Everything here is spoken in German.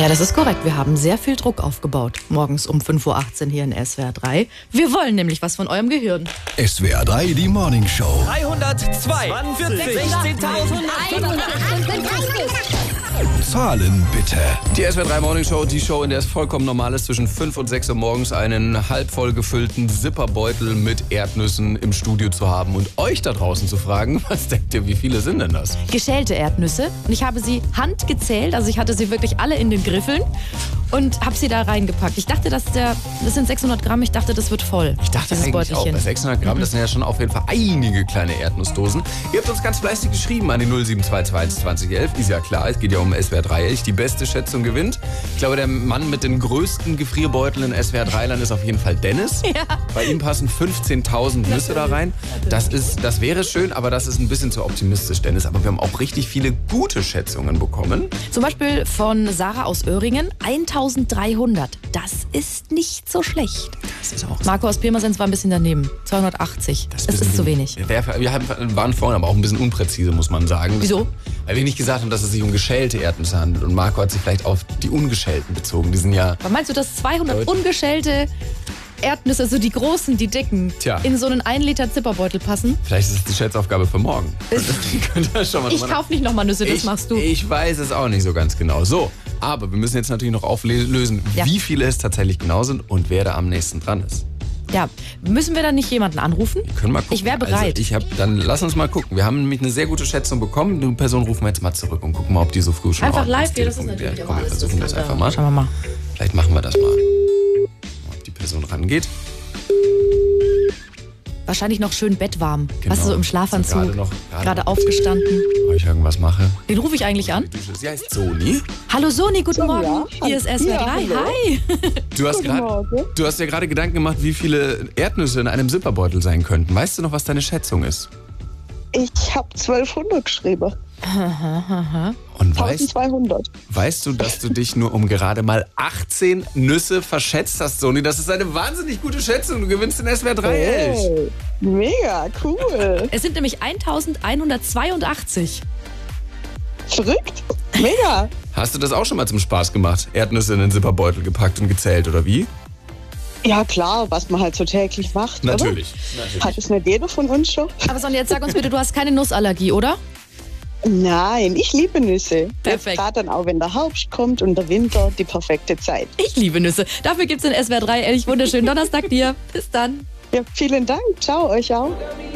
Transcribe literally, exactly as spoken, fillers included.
Ja, das ist korrekt. Wir haben sehr viel Druck aufgebaut. Morgens um fünf Uhr achtzehn hier in S W R drei. Wir wollen nämlich was von eurem Gehirn. S W R drei, die Morning Show. dreihundertzwei, sechzehntausendachthundertachtundfünfzig. Zahlen bitte. Die S W R drei Morning Show, die Show, in der es vollkommen normal ist, zwischen fünf und sechs Uhr morgens einen halb voll gefüllten Zipperbeutel mit Erdnüssen im Studio zu haben und euch da draußen zu fragen, was denkt ihr, wie viele sind denn das? Geschälte Erdnüsse. Und ich habe sie handgezählt. Also ich hatte sie wirklich alle in den Griffeln und habe sie da reingepackt. Ich dachte, dass der, das sind sechshundert Gramm, ich dachte, das wird voll. Ich dachte dieses eigentlich Beutelchen. auch, bei sechshundert Gramm, das sind ja schon auf jeden Fall einige kleine Erdnussdosen. Ihr habt uns ganz fleißig geschrieben an die null sieben zwei zwei eins zwanzig elf. Ist ja klar, es geht ja um S W R drei. Die beste Schätzung gewinnt. Ich glaube, der Mann mit den größten Gefrierbeuteln in S W R drei-Land ist auf jeden Fall Dennis. Ja. Bei ihm passen fünfzehntausend Nüsse da rein. Das, ist, das wäre schön, aber das ist ein bisschen zu optimistisch, Dennis. Aber wir haben auch richtig viele gute Schätzungen bekommen. Zum Beispiel von Sarah aus Öhringen, eintausenddreihundert. Das ist nicht so schlecht. Das ist auch Marco aus Pirmasens war ein bisschen daneben. zweihundertachtzig. Das, das ist zu wenig. Wir, wir waren vorhin aber auch ein bisschen unpräzise, muss man sagen. Wieso? Weil wir nicht gesagt haben, dass es sich um geschälte Erdnüsse handelt. Und Marco hat sich vielleicht auf die ungeschälten bezogen. Die sind ja... Aber meinst du, dass zweihundert ungeschälte Erdnüsse, also die großen, die dicken, Tja. in so einen ein Liter Zipperbeutel passen? Vielleicht ist es die Schätzaufgabe für morgen. Ich kauf nicht nochmal Nüsse, das ich, machst du. Ich weiß es auch nicht so ganz genau. So, aber wir müssen jetzt natürlich noch auflösen, Ja. wie viele es tatsächlich genau sind und wer da am nächsten dran ist. Ja, müssen wir dann nicht jemanden anrufen? Wir können mal gucken. Ich wäre bereit. Also ich hab, dann lass uns mal gucken. Wir haben nämlich eine sehr gute Schätzung bekommen. Die Person rufen wir jetzt mal zurück und gucken mal, ob die so früh schon Einfach auch ans live hier, das ist Telefon natürlich geht. auch Komm, wir alles versuchen das interessanter. einfach mal. Schauen wir mal. Vielleicht machen wir das mal. Ob die Person rangeht. Wahrscheinlich noch schön bettwarm. Genau. Weißt du, so im Also Schlafanzug. gerade noch- gerade Gerade noch- aufgestanden. Ob ich irgendwas mache. Den rufe ich eigentlich an? Sie heißt Soni. Hallo Soni, guten Ja, Morgen. Hier ist S W R drei. ja, hallo. Hi. Du hast, Guten grad, Morgen. du hast ja gerade Gedanken gemacht, wie viele Erdnüsse in einem Zipperbeutel sein könnten. Weißt du noch, was deine Schätzung ist? Ich habe zwölfhundert geschrieben. Und weißt, zwölfhundert. weißt du, dass du dich nur um gerade mal achtzehn Nüsse verschätzt hast, Soni? Das ist eine wahnsinnig gute Schätzung. Du gewinnst den S W R drei Elch. Hey, mega, cool. Es sind nämlich eintausendeinhundertzweiundachtzig. Verrückt. Mega. Hast du das auch schon mal zum Spaß gemacht? Erdnüsse in den Zipperbeutel gepackt und gezählt, oder wie? Ja klar, was man halt so täglich macht. Natürlich. Oder? Hat es nicht jeder von uns schon? Aber Sonja, jetzt sag uns bitte, du hast keine Nussallergie, oder? Nein, ich liebe Nüsse. Perfekt. Gerade dann auch, wenn der Herbst kommt und der Winter, die perfekte Zeit. Ich liebe Nüsse. Dafür gibt's den S W R drei Elch. Wunderschönen Donnerstag dir. Bis dann. Ja, vielen Dank. Ciao, euch auch.